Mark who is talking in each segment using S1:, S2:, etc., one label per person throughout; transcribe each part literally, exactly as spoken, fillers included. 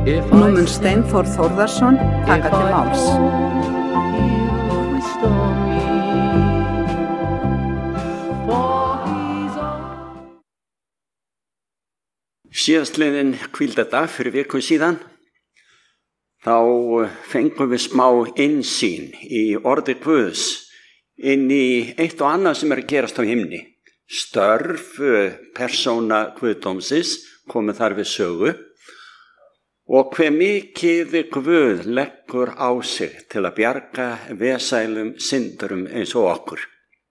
S1: Nú mun Steinþór Þórðarson taka til máls.
S2: Síðastliðinn hvíldardag fyrir viku síðan, þá fengum við smá innsýn í orði Guðs inn í eitt og annað sem er að gerast á himni. Störf persóna Guðdómsins komið þar við sögu og hve mikið Guð leggur á sig til að bjarga vesælum syndurum eins og okkur.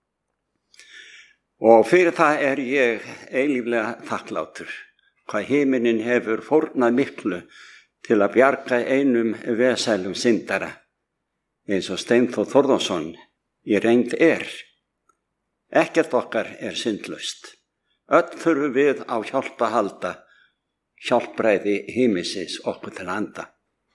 S2: Og fyrir það er ég eilíflega þakklátur. Hvað himinin hefur fórnað miklu til að bjarga einum vesælum syndara, eins og Steinþór Þórðarson í reynd er. Ekkert okkar er syndlaust. Öll þurfum við á hjálp að halda, hjálpræði himinsins okkur til handa.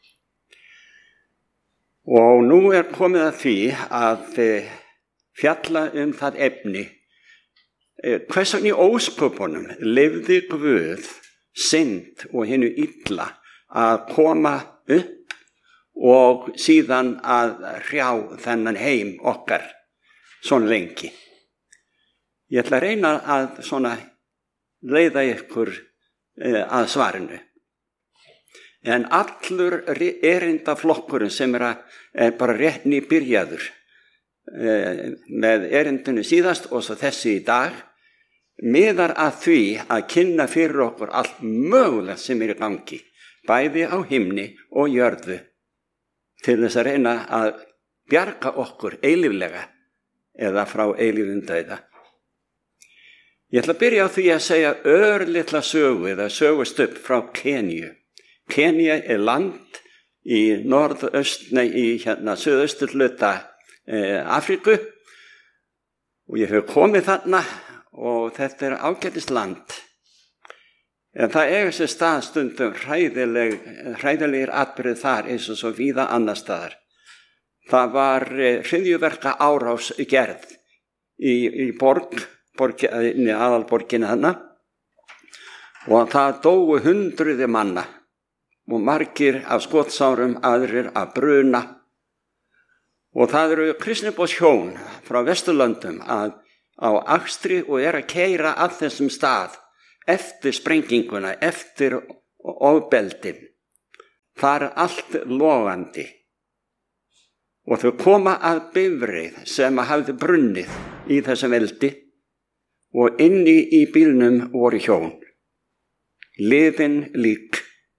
S2: Og nú er komið að því að fjalla um það efni. Hvers vegna í ósköpunum leyfði Guð synd og hinu illa að koma upp og síðan að hrjá þennan heim okkar svona lengi. Ég ætla að reyna að svona leiða ykkur að svarinu. En allur erindaflokkurinn sem er, að, er bara rétt nýbyrjaður með erindinu síðast og svo þessi í dag, miðar að því að kynna fyrir okkur allt mögulegt sem er í gangi, bæði á himni og jörðu, til þess að reyna að bjarga okkur eilíflega eða frá eilífum dauða. Ég ætla að byrja á því að segja örlitla sögu eða sögustubb frá Keníu. Kenía er land í norðaust, nei, í hérna suðausturhluta eh, Afríku og ég hef komið þarna og þetta er ágætis land. En það eiga sér stað stundum hræðileg, hræðilegir atburðir þar eins og svo víða annar staðar. Það var hryðjuverka árás gerð í, í borg, borg í aðalborginni hana og það dóu hundruði manna og margir af skotsárum, aðrir af bruna. Og það eru kristniboðs hjón frá Vesturlöndum að á akstri og er að keyra að þessum stað eftir sprenginguna, eftir ofbeldin. Það er allt logandi. Og þau koma að bifreið sem hafði brunnið í þessum eldi og inni í bílnum voru hjón. Lifin lík.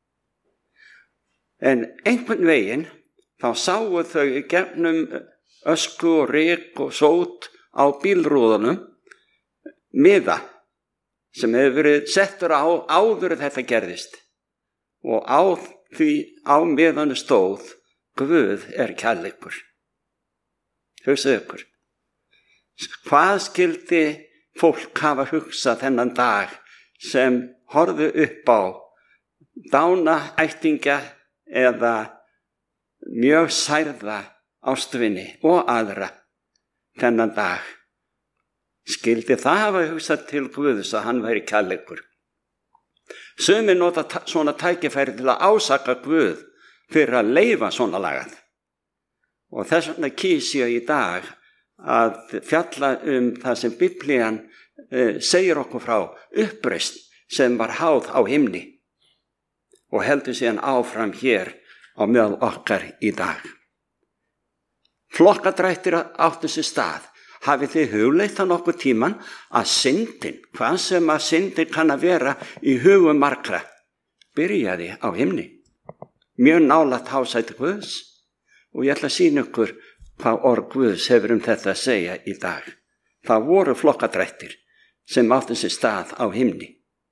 S2: En einhvern veginn þá sáu þau gegnum ösku og ryk og sót á bílrúðunum miða sem hefur verið settur á áður þetta gerðist og á því á miðanu stóð Guð er kærleikur. Hugsaðu ykkur. Hvað skyldi fólk hafa hugsað þennan dag sem horfðu upp á dána ættingja eða mjög særða ástvini og aðra þennan dag? Skyldi það hafa hugsað til Guðs að hann væri kærleikur? Sumir nota ta- svona tækifæri til að ásaka Guð fyrir að leyfa svona lagað. Og þess vegna kýs ég í dag að fjalla um það sem Biblían eh, segir okkur frá uppreisn sem var háð á himni og heldur síðan áfram hér á meðal okkar í dag. Flokkadrættir áttu sér stað. Hafið þið hugleitt það nokkuð tíman að syndin, hvað sem að syndin kann að vera í hugum margra, byrjaði á himni. Mjög nálægt hásæti Guðs og ég ætla að sýna ykkur hvað orð Guðs hefur um þetta að segja í dag. Það voru flokkadrættir sem áttu sér stað á himni.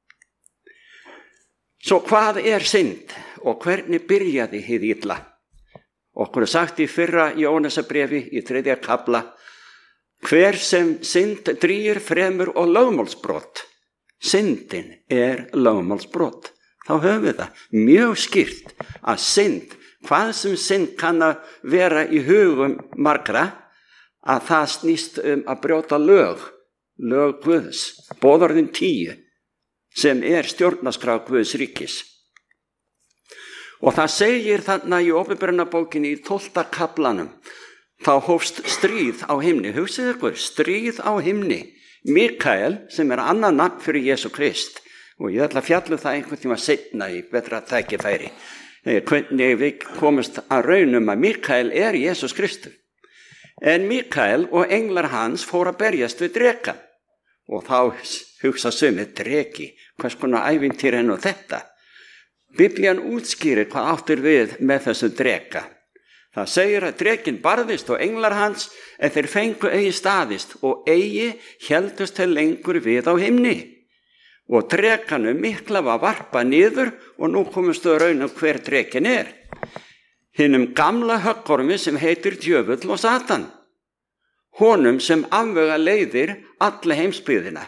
S2: Svo hvað er synd og hvernig byrjaði hið illa? Okkur er sagt í fyrra Jónasarbréfi í þriðja kafla: hver sem synd drýgir fremur og lögmálsbrot. Syndin er lögmálsbrot. Þá höfum við það mjög skýrt að synd, hvað sem synd kann að vera í hugum margra, að það snýst um að brjóta lög, lög Guðs, boðorðin tíu, sem er stjórnarskrá Guðs ríkis. Og það segir þarna í Opinberunarbókinni í tólfta kaflanum, þá hófst stríð á himni. Hugsið ykkur, stríð á himni. Mikael, sem er annað nafn fyrir Jesú Krist, og ég ætla að fjalla um það einhvern tíma seinna í betra tækifæri, hvernig við komumst að raunum að Mikael er Jesús Kristur. En Mikael og englar hans fóru að berjast við drekann. Og þá hugsa sumir, dreki, hvers konar ævintýr er nú þetta? Biblían útskýrir hvað áttir við með þessu dreka. Það segir að drekinn barðist og englar hans, en þeir fengu eigi staðist og eigi héldust þeir lengur við á himni. Og drekanum mikla var varpað niður og nú komustu að raun um hver drekinn er. Hinum gamla höggormi sem heitir djöfull og Satan. Honum sem afvega leiðir alla heimsbyggðina.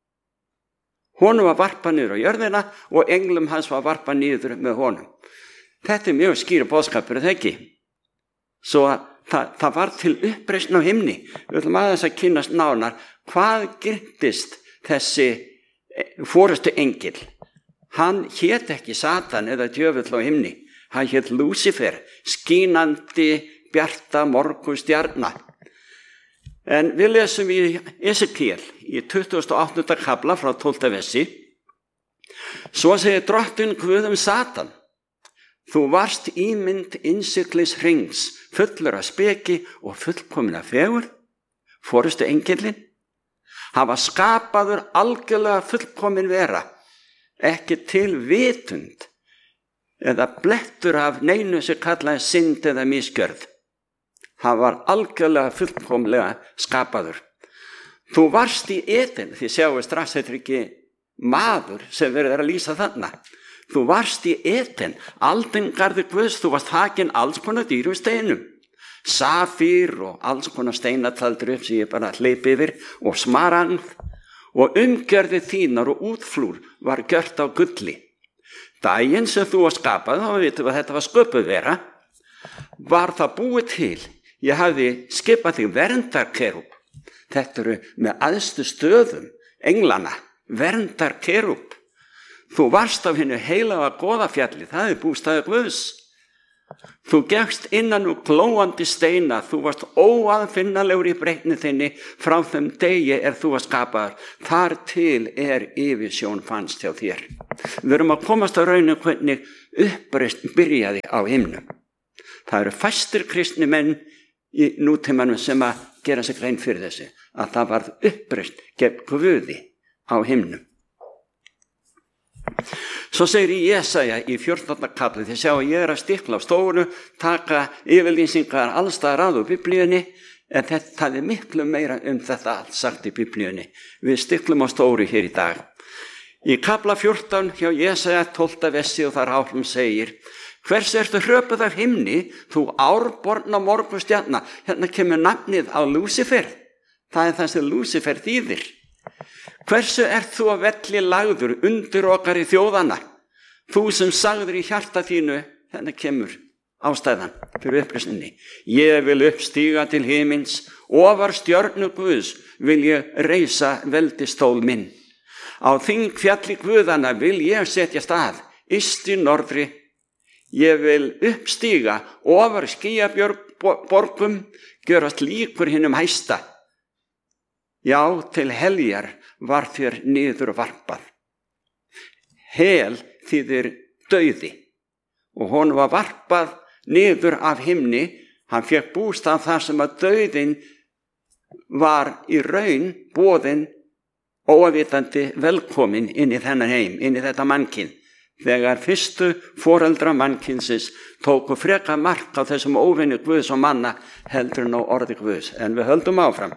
S2: Honum var varpað niður á jörðina og englum hans var varpað niður með honum. Þetta er mjög skýr boðskapur, er það ekki? Svo að það, það var til uppreisn á himni. Við ætlum aðeins að kynnast nánar hvað gerðist þessi forustu engil. Hann hét ekki Satan eða djöfull á himni. Hann hét Lúsifer, skínandi bjarta morgunstjarna. En við lesum í Esekiel í tuttugasta og áttunda kafla frá tólfta versi. Svo segir drottinn Guð um Satan: Þú varst ímynd innsiglis hrings, fullur af speki og fullkomin af fegurð, forustu engillinn. Hann var skapaður algjörlega fullkomin vera, ekki til vitund eða blettur af neinu sem kallaði synd eða misgjörð. Hann var algjörlega fullkomlega skapaður. Þú varst í Eden, því sjáum við strax þetta er ekki maður sem verður að lýsa þarna. Þú varst í Eden, aldingarði Guðs, þú varst hakin alls konar dýrum steinum. Safír og alls konar steinataldur upp sem ég bara hleyp yfir og smaragð, og umgjörði þínar og útflúr var gjört á gulli. Daginn sem þú var skapað, þá vitum við að þetta var sköpuð vera, var það búið til. Ég hafði skipað þig verndarkerúb. Þetta eru með æðstu stöðum englana, verndarkerúb. Þú varst af hennu heilaga goðafjalli, það er bústaður Guðs. Þú gekkst innan úr glóandi steina, þú varst óaðfinnalegur í breytni þinni, frá þeim degi er þú að skapaður, þar til er yfirsjón fannst hjá þér. Við erum að komast að raunum hvernig uppreisn byrjaði á himnum. Það eru fæstir kristni menn í nútímanum sem að gera sig grein fyrir þessu, að það varð uppreisn gegn Guði á himnum. Svo segir í Jesaja í fjórtánda kafli, þið sjá að ég er að stikla á stofunu, taka yfirlýsingar allstaðar að úr Biblíunni, en þetta er miklu meira um þetta allt sagt í Biblíunni. Við stiklum á stóru hér í dag. Í kafla fjórtán hjá Jesaja tólfta versi og þar áfram segir: Hvers ertu hröpuð af himni, þú árborna morgunstjarna? Hérna kemur nafnið á Lúsifer. Það er það sem Lúsifer þýðir. Hversu ert þú að velli lagður undir okkar í þjóðana? Þú sem sagður í hjarta þínu, þannig kemur ástæðan fyrir uppreisninni. Ég vil uppstíga til himins, ofar stjörnu Guðs vil ég reisa veldistól minn. Á þing fjalli Guðana vil ég setja stað, yst í norðri. Ég vil uppstíga ofar skýjaborgum, gjörast líkur hinum hæsta. Já, til heljar var þér niður varpað. Hel þýðir dauði og hún var varpað niður af himni. Hann fékk bústað þar sem að dauðin var í raun boðin óavitandi velkomin inn í þennan heim, inn í þetta mannkyn. Þegar fyrstu foreldra mannkynsins tóku freka mark á þessum óvinni Guðs og manna heldur en á orði Guðs. En við höldum áfram.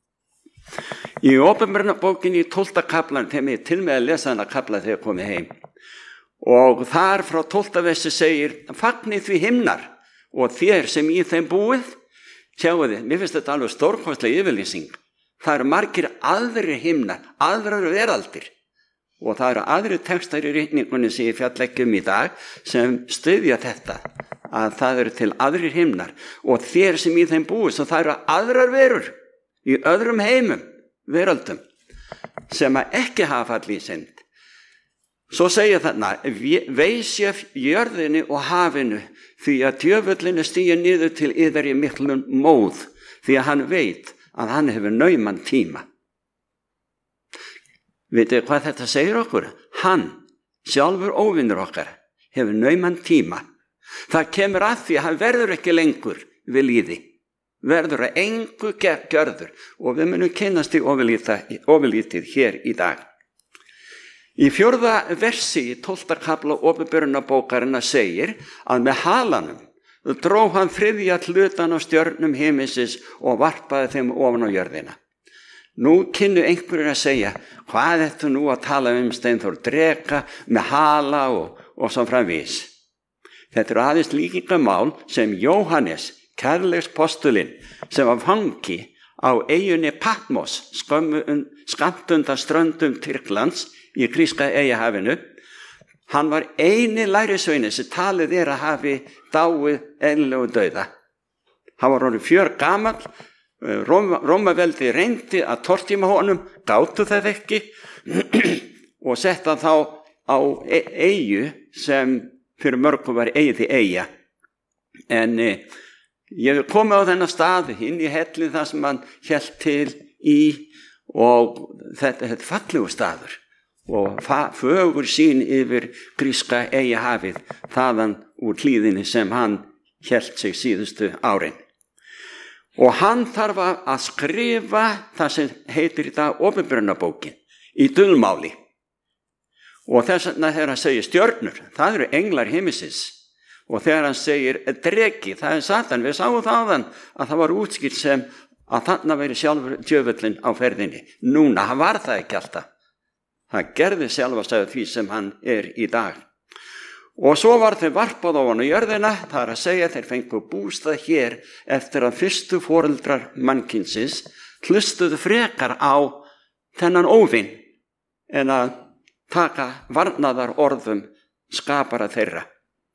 S2: Í Opinberunarbókinni í tólfta kaflan, þeim er til með að lesa hana kafla þegar komið heim. Og þar frá tólfta versi segir: Fagnið því himnar og þér sem í þeim búið. Sjáu þið, mér finnst þetta alveg stórkostleg yfirlýsing. Það eru margir aðrir himnar, aðrar veraldir. Og það eru aðrir textar í ritningunni sem ég fjalla ekki um í dag sem styðja þetta, að það eru til aðrir himnar og þér sem í þeim búið, svo það eru aðrar verur í öðrum heimum, veröldum, sem að ekki hafa fallið í synd. Svo segja þarna, veisja jörðinni og hafinu, því að djöfullin er stiginn niður til yðar í miklum móð, því að hann veit að hann hefur nauman tíma. Vitið hvað þetta segir okkur? Hann, sjálfur óvinnur okkar, hefur nauman tíma. Það kemur að því að hann verður ekki lengur við líði. Verður að engu gjörður og við munum kynnast í ofurlítið hér í dag. Í fjórða versi í tólfta kafla Opinberunarbókarinnar segir að með halanum dró hann þriðja hlutan á stjörnum himinsins og varpaði þeim ofan á jörðina. Nú kynnu einhverjir að segja, hvað ertu nú að tala um Steinþór dreka með hala og, og svo framvís. Þetta er aðeins líkingamál sem Jóhannes, kærleikspostulinn, sem var fangi á eyjunni Patmos, skammt undan ströndum Tyrklands í gríska eyjahafinu. Hann var eini lærisveini sem talið er að hafi dáið eðlilegu dauða. Hann var orðinn fjör gamall, Róma, Rómaveldi reyndi að tortíma honum, gátu það ekki og setta þá á eyju sem fyrir mörgum var eyði eyja. En e, ég hef komið á þennan stað inn í hellin þar sem hann hélt til í og þetta er fallegu staður og fögur sín yfir gríska eyjahafið þaðan úr hlíðinni sem hann hélt sig síðustu árin. Og hann þarf að skrifa það sem heitir í dag Opinberunarbókin í dulmáli. Og þess vegna þegar hann segir stjörnur, það eru englar himinsins. Og þegar hann segir dreki, það er Satan. Við sáum þaðan að það var útskýrt sem að þarna veri sjálfur djöfullinn á ferðinni. Núna, hann var það ekki alltaf. Það gerði sjálfast af því sem hann er í dag. Og svo var þeir varpað á hann á jörðina, það er að segja þeir fengu bústað hér eftir að fyrstu foreldrar mannkynsins hlustuðu frekar á þennan óvin en að taka varnaðar orðum skapara þeirra.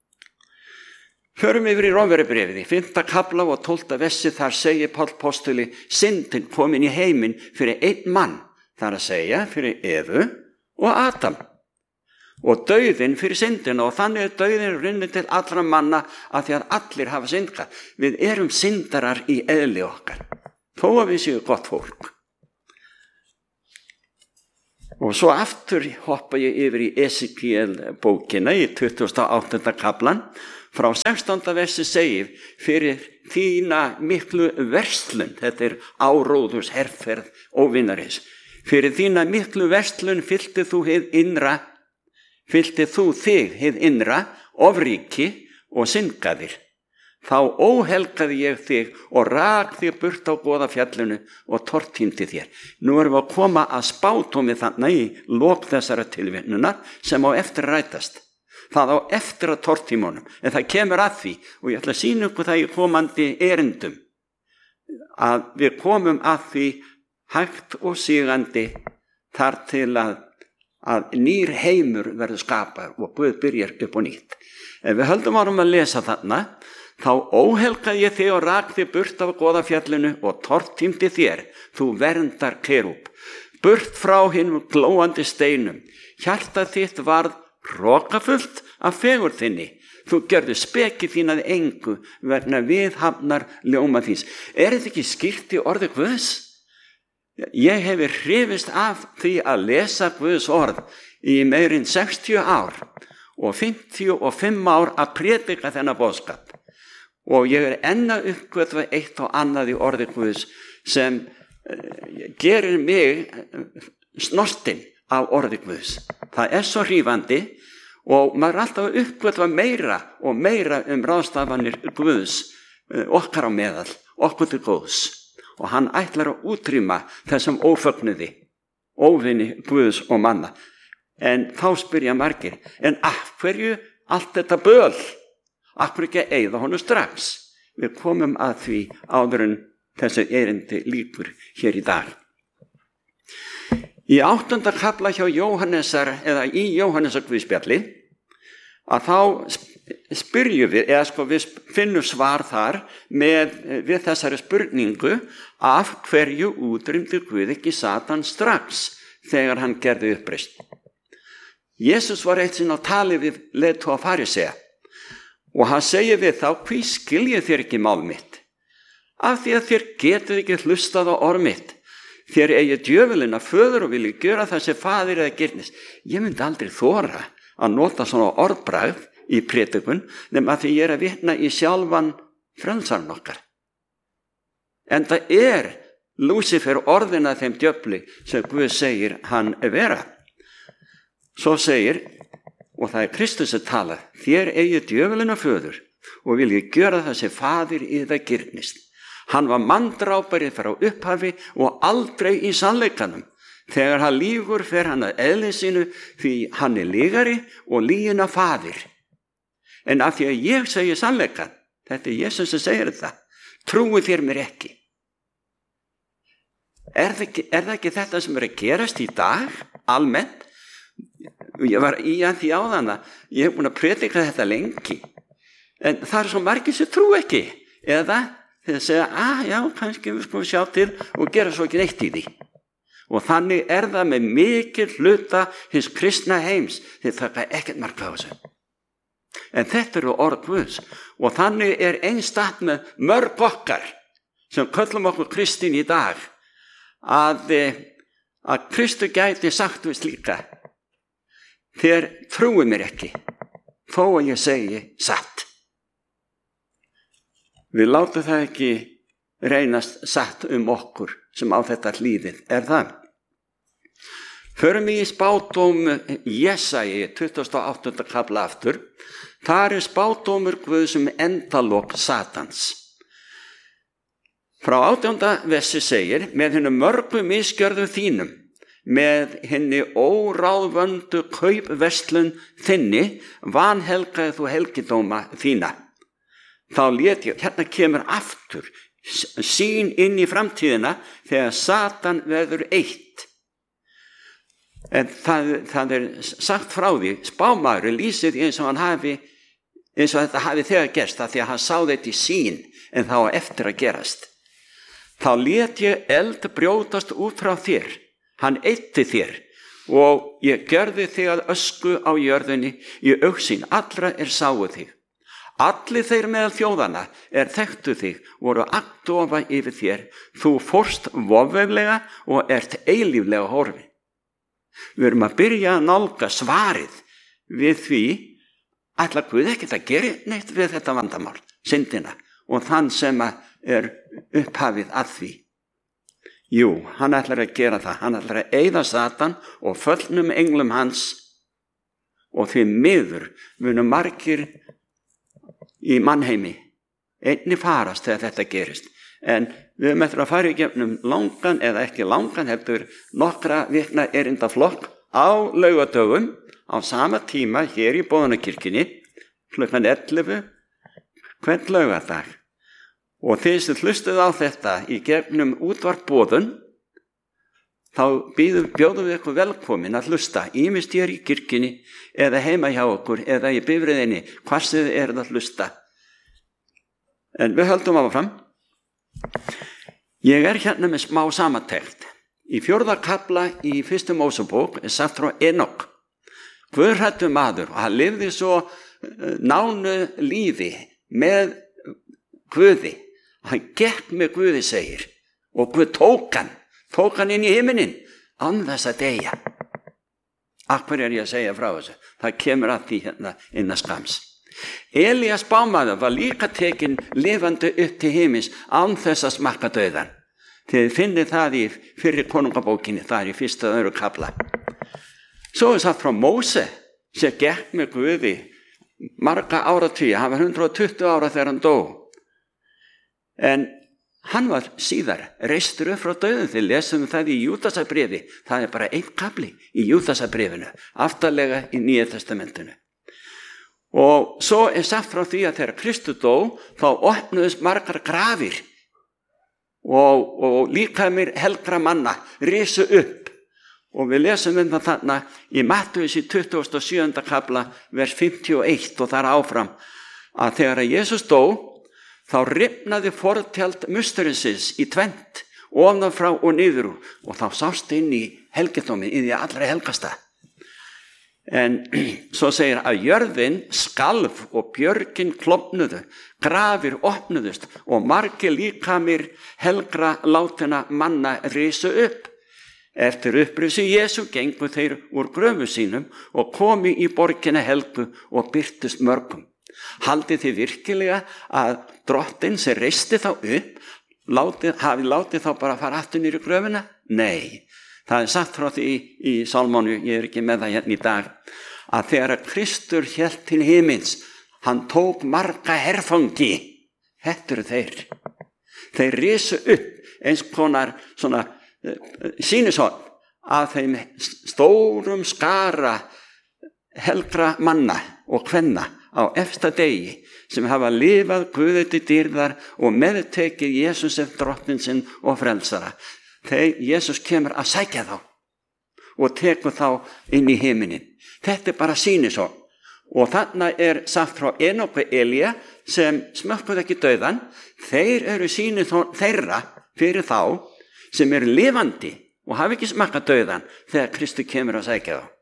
S2: Förum yfir í Rómverjabréfið, í fimmta kafla og tólfta versi, þar segir Páll postuli, syndin komin í heiminn fyrir einn mann, það er að segja fyrir Evu og Adam. Og dauðinn fyrir syndina og þannig er dauðinn runnið til allra manna að því að allir hafa syndgað. Við erum syndarar í eðli okkar, þó að við séum gott fólk. Og svo aftur hoppa ég yfir í Esekiel bókina í tuttugasta og áttunda kaflan, frá sextánda versi segir, fyrir þína miklu verslun, þetta er áróðurs herferð óvinarins, fyrir þína miklu verslun fyllti þú hið innra, fyllti þú þig hið innra, ofríki og syndgaðir. Þá óhelgaði ég þig og rak þig burt á goðafjallinu og tortímdi þér. Nú erum við að koma að spátómi þarna í lok þessara tilvinnunar sem á eftir að rætast. Það á eftir að tortímunum, en það kemur að því og ég ætla að sýna ykkur það í komandi erindum. Að við komum að því hægt og sígandi þar til að að nýr heimur verður skapar og Guð byrjar upp og nýtt. Ef við höldum árum að lesa þarna, þá óhelgaði ég þig og rak þig burt af goðafjallinu og tortímdi þér, þú verndar kerúb, burt frá hinum glóandi steinum. Hjarta þitt varð hrokafullt af fegurð þinni. Þú gerðu speki þín að engu vegna viðhafnar ljóma þíns. Er þetta ekki skýrt í orði Guðs? Ég hefi hrifist af því að lesa Guðs orð í meirinn sextíu ár og fimmtíu og fimm ár að predika þennan boðskap. Og ég er enn að uppgötva eitt og annað í orði Guðs sem gerir mig snortinn af orði Guðs. Það er svo hrifandi og maður er alltaf að uppgötva meira og meira um ráðstafanir Guðs okkar á meðal, okkur til góðs. Og hann ætlar að útrýma þessum ófögnuði, óvinni Guðs og manna. En þá spyrja margir, en af hverju allt þetta böl? Af hverju ekki að eyða honum strax? Við komum að því áður en þessu erindi líkur hér í dag. Í áttunda kafla hjá Jóhannesar, eða í Jóhannesar Guðspjalli, að þá spyrjum við, eða sko við finnum svar þar með, við þessari spurningu, af hverju útrýmdi Guð ekki Satan strax þegar hann gerði uppreisn. Jesus var eitt sinn á tali við leiðtoga farisea og hann segir við þá, hví skiljið þér ekki mál mitt? Af því að þér getið ekki hlustað á orð mitt. Þér eigið djöfulinn að föður og viljið gjöra það sem faðir eða girnist. Ég myndi aldrei þora að nota svona orðbragð í prédikun nema því ég er að vitna í sjálfan frelsarann okkar. En það er Lúsífer orðin að þeim djöfli sem Guð segir hann vera. Svo segir, og það er Kristus að tala, þér eigið djöfulinn að föður og viljið gjöra það sem faðir eða girnist. Hann var manndrápari frá upphafi og aldrei í sannleikanum. Þegar hann lýgur fer hann að eðli sínu því hann er lýgari og lýgina faðir. En af því að ég segi sannleikan, þetta er Jesus sem segir þetta, trúið þér mér ekki. Er það ekki, er það ekki þetta sem er að gerast í dag, almennt? Ég var í að því áðan að ég hef búin að predika þetta lengi. En það er svo margir sem trú ekki. Eða þeir segja, að já, kannski við skulum sjá til og gera svo ekki neitt í því. Og þannig er það með mikil hluta hins kristna heims. Þeir taka ekkert mark á þessu. En þetta eru orð Guðs. Og þannig er einstakt með mörg okkar sem köllum okkur kristin í dag að, að Kristur gæti sagt við slíka. Þér trúið mér ekki, þó að ég segi satt. Við látum það ekki reynast satt um okkur sem á þetta hlýðið, er það? Förum í spádóm Jesaja, tuttugasta og áttunda kafla aftur. Þar er spádómur Guðs um endalok Satans. Frá átjánda versi segir, með hennu mörgu misgjörðum þínum, með henni óráðvöndu kaupverslun þinni, vanhelgaði þú helgidóma þína. Þá lét ég, hérna kemur aftur, sýn inn í framtíðina þegar Satan verður eitt. En það, það er sagt frá því, spámaður lýsir eins og hann hafi, eins og þetta hafi þegar gerst, af því að hann sá þetta í sýn, en þá eftir að gerast. Þá lét ég eld brjótast út frá þér, hann eitti þér, og ég gjörði þig að ösku á jörðinni, í augsýn allra er sáu þig. Allir þeir meðal þjóðana er þekktu þig, voru agndofa yfir þér, þú fórst vofveflega og ert eilíflega horfi. Við erum að byrja að nálga svarið við því, ætla Guð ekki að gera neitt við þetta vandamál, syndina, og þann sem er upphafið að því. Jú, hann ætlar að gera það, hann ætlar að eyða Satan og föllnum englum hans, og því miður munum margir í mannheimi einni farast þegar þetta gerist. En við höfum eftir að fara í gegnum langan eða ekki langan heldur nokkra vikna erindaflokk á laugadögum á sama tíma hér í Boðunarkirkjunni klukkan ellefu hvern laugardag. Og þeir sem hlustuðu á þetta í gegnum útvarp Boðun, þá býðum, bjóðum við ykkur velkomin að hlusta, ýmist hér í kirkjunni eða heima hjá okkur eða í bifreiðinni, hvað sem þið eruð að hlusta. En við höldum áfram. Ég er hérna með smá samantekt. Í fjórða kafla í fyrstu Mósebók er sagt frá Enok. Guðhræddur maður og hann lifði svo nánu lífi með Guði. Hann gekk með Guði segir og Guð tók hann. Tók hann inn í himinin án þess að deyja. Af hverju er ég að segja frá þessu? Það kemur að því hérna innan skams. Elías spámaður var líka tekinn lifandi upp til himins án þess að smakka dauðan. Þið finnið það í fyrri konungabókinni, það er í fyrsta og öðru kafla. Svo er það frá Móse sem gekk með Guði marga áratugi, hann var hundrað og tuttugu ára þegar hann dó. En hann var síðar reistur upp frá dauðum, þið lesum það í Júdasarbréfi, það er bara einn kafli í Júdasarbréfinu, aftarlega í Nýja testamentinu. Og svo er sagt frá því að þegar Kristur dó, þá opnuðust margar grafir og, og líkamir helgra manna risu upp. Og við lesum um það þarna í Mattheus í tuttugasta og sjöunda kafla, vers fimmtíu og eitt og þar áfram, að þegar að Jesus dó, þá rifnaði fortjald musturinsins í tvennt, ofan frá og niður úr, og þá sást inn í helgidóminn, inn í allra helgasta. En svo segir að jörðin skalf og björgin klofnuðu, grafir opnuðust og margir líkamir helgra látinna manna risu upp. Eftir upprisu Jesú gengu þeir úr gröfu sínum og komu í borgina helgu og birtust mörgum. Haldið þið virkilega að drottinn sem reisti þá upp látið, hafi látið þá bara fara aftur niður í gröfuna? Nei. Það er sagt frá því í, í Sálmánu, ég er ekki með það hérna í dag, að þegar að Kristur hélt til himins, hann tók marga herfangi. Þetta eru þeir. Þeir risu upp eins konar svona uh, sýnishorn af þeim stórum skara helgra manna og kvenna á efsta degi sem hafa lifað Guði til dýrðar og meðtekið Jesús sem drottinn sinn og frelsara. Þegar Jesús kemur að sækja þá og tekur þá inn í himinin. Þetta er bara sýnishorn. Og þarna er sagt frá Enok og Elía sem smökkuðu ekki dauðan. Þeir eru sýnishorn þeirra fyrir þá sem eru lifandi og hafa ekki smakkað dauðan þegar Kristur kemur að sækja þá.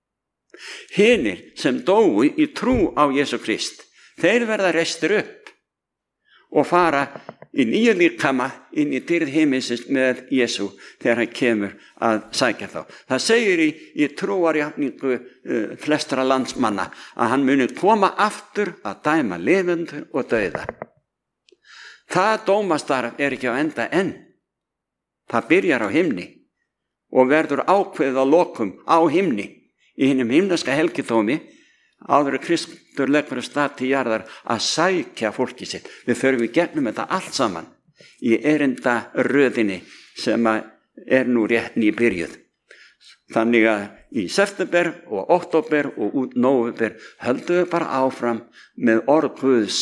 S2: Hinir sem dóu í trú á Jesú Krist, þeir verða reistir upp og fara í nýju líkama inn í dýrð himinsins með Jesú þegar hann kemur að sækja þá. Það segir í, í trúarjátningu uh, flestra landsmanna að hann muni koma aftur að dæma lifendur og dauða. Það dómastarf er ekki á enda enn. Það byrjar á himni og verður ákveðið á lokum á himni í hinum himneska helgidómi áður að Kristur leggur af stað til jarðar að sækja fólki sitt. Við förum í gegnum þetta allt saman í erinda röðinni sem er nú rétt nýbyrjuð. Þannig að í september og október og út nóvember höldum við bara áfram með orð Guðs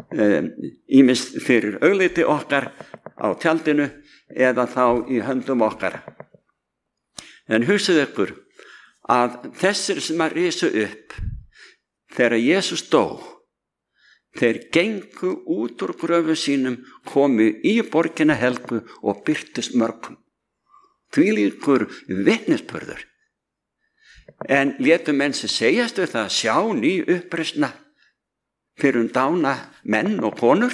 S2: ýmist fyrir augliti okkar á tjaldinu eða þá í höndum okkar. En hugsið ykkur að þessir sem að risu upp þegar Jesús dó, þeir gengu út úr gröfu sínum, komu í borgina helgu og birtust mörgum. Þvílíkur vitnisburður. En létu menn sem segjast við það, sjá ný uppreisna fyrir um dána menn og konur?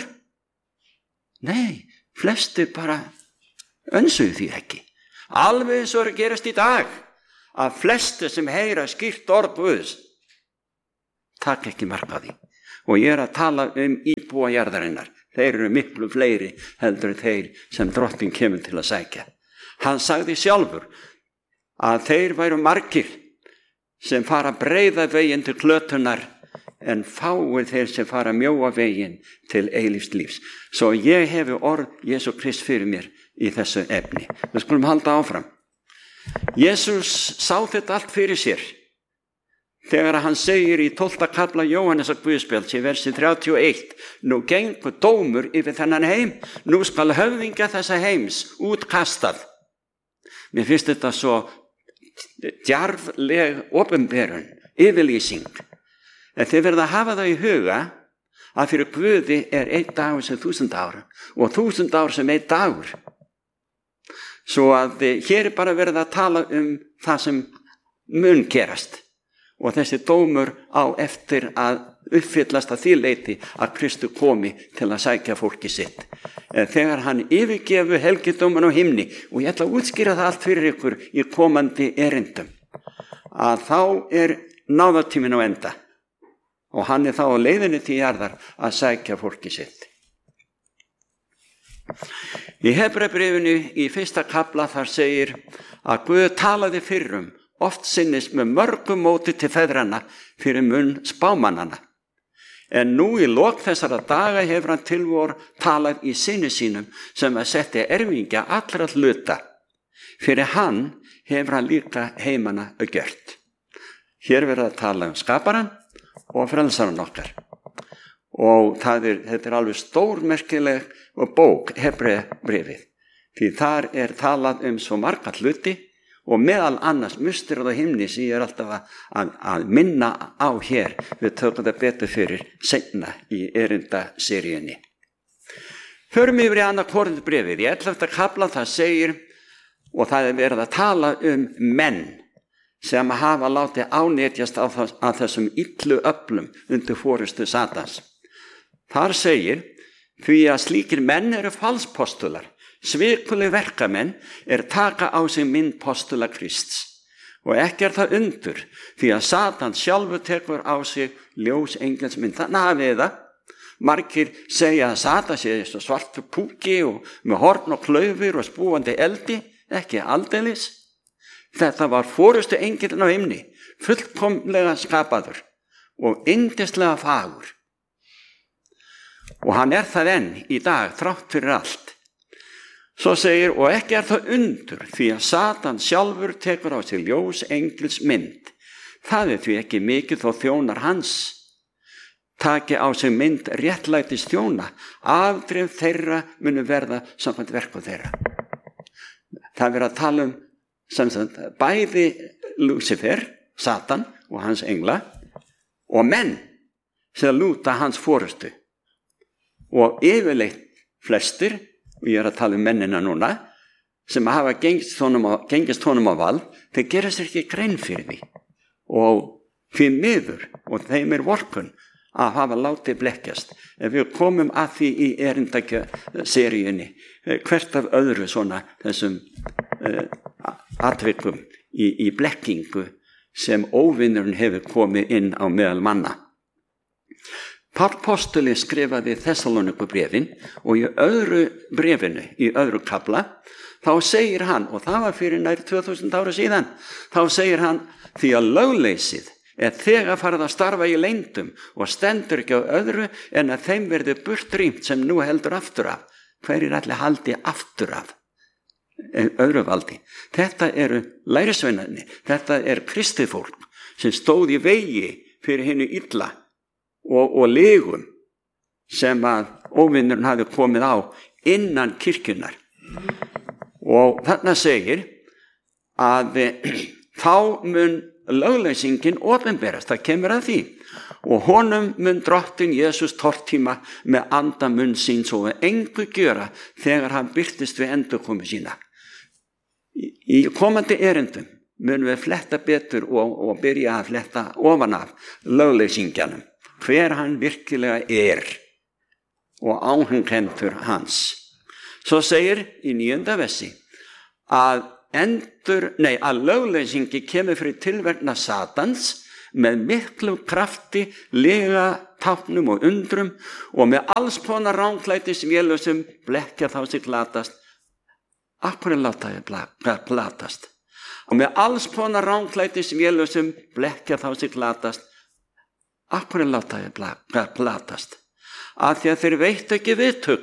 S2: Nei, flestir bara önsuðu því ekki. Alveg eins og er að gerast í dag, að flestir sem heyra skýrt orð Guðs takk ekki mark á því. Og ég er að tala um íbúa jarðarinnar. Þeir eru miklu fleiri heldur þeir sem drottinn kemur til að sækja. Hann sagði sjálfur að þeir væru margir sem fara breiða veginn til klötunar en fáir þeir sem fara mjóa veginn til eilífs lífs. Svo ég hefi orð Jesú Krist fyrir mér í þessu efni. Við skulum halda áfram. Jesús sá þetta allt fyrir sér. Þegar hann segir í tólfta kafla Jóhannesar Guðspjalls í versi þrjátíu og eitt, nú gengur dómur yfir þennan heim, nú skal höfðingja þessa heims útkastað. Mér finnst þetta svo djarfleg opinberun, yfirlýsing. En þið verða að hafa það í huga að fyrir Guði er einn dagur sem þúsund ára og þúsund ár sem einn dagur. Svo að hér er bara verið að tala um það sem mun gerast. Og þessi dómur á eftir að uppfyllast að því leyti að Kristur komi til að sækja fólki sitt. Þegar hann yfirgefu helgidóman á himni, og ég ætla að útskýra það allt fyrir ykkur í komandi erindum, að þá er náðartíminn á enda og hann er þá á leiðinni til jarðar að sækja fólki sitt. Í Hebreabréfinu í fyrsta kafla þar segir að Guð talaði fyrrum oft sinnis með mörgum móti til feðranna fyrir munn spámannana. En nú í lok þessara daga hefur hann til vor talað í sinni sínum sem að setja erfingja allra hluta. Fyrir hann hefur hann líka heimana að gjört. Hér verður að tala um skaparan og frelsaran okkar. Og það er, þetta er alveg stórmerkileg bók, Hebreabréfið. Því þar er talað um svo marga hluti og meðal annars musterið á himni sem ég er alltaf að, að, að minna á hér. Við tökum það betur fyrir seinna í erindaseríunni. Förum yfir í annað Korinthbréfið. Í ellefta kafla það segir, og það er verið að tala um menn sem hafa látið ánetjast af þessum illu öflum undir forystu Satans. Þar segir, því að slíkir menn eru falspostular, svikuleg verkamenn er taka á sig mynd postula Krists. Og ekki er það undur, því að Satan sjálfur tekur á sig ljós engelsmynd. Þannig hafið það. Margir segja að Satan sé svartur púki og með horn og klaufir og spúandi eldi, ekki aldeilis. Þetta var forystu engillinn á himni, fullkomlega skapaður og yndislega fagur. Og hann er það enn í dag, þrátt fyrir allt. Svo segir, og ekki er það undur, því að Satan sjálfur tekur á sig ljós engils mynd. Það er því ekki mikið þó þjónar hans taki á sig mynd réttlætis þjóna, afdrif þeirra munu verða samkvæmt verku þeirra. Það er verið að tala um sem sagt, bæði Lúsifer, Satan og hans engla og menn sem lúta hans forystu. Og yfirleitt flestir, og ég er að tala um mennina núna, sem hafa gengist honum á, gengist honum á vald, þeir gera sér ekki grein fyrir því. Og því miður, og þeim er vorkunn að hafa látið blekkjast. Ef við komum að því í erindakja-seríunni, hvert af öðru svona þessum uh, atvikum í, í blekkingu sem óvinnurinn hefur komið inn á meðal manna. Páll postuli skrifaði Þessaloníkubréfin og í öðru bréfinu, í öðru kafla, þá segir hann, og það var fyrir nær tvö þúsund ára síðan, þá segir hann, því að lögleysið er þegar farið að starfa í leyndum og stendur ekki á öðru en að þeim verði burtrýmt sem nú heldur aftur af. Hverjir allir haldi aftur af öðru valdi? Þetta eru lærisveinarnir, þetta er kristið fólk sem stóð í vegi fyrir hinu illa og, og legum sem að óvinnurinn hafi komið á innan kirkjunar. Og þarna segir að þá mun lögleysingin opinberast, það kemur að því, og honum mun drottinn Jesús tortíma með anda munn síns og engu gjöra þegar hann birtist við endurkomu sína. Í, í komandi erindum mun við fletta betur og, og byrja að fletta ofan af lögleysingjanum, hver hann virkilega er og áhengentur hans. Svo segir í níunda versi að endur, nei, að lögleysingi kemur fyrir tilverkna Satans með miklu krafti, lega táknum og undrum og með alls konar ránklætis vélusum blekkja þá sig glatast. Akkur er láta ég glatast? Og með alls konar ránklætis vélusum blekkja þá sig glatast. Akkur er láta ég glatast? Af því að þeir veit ekki viðtök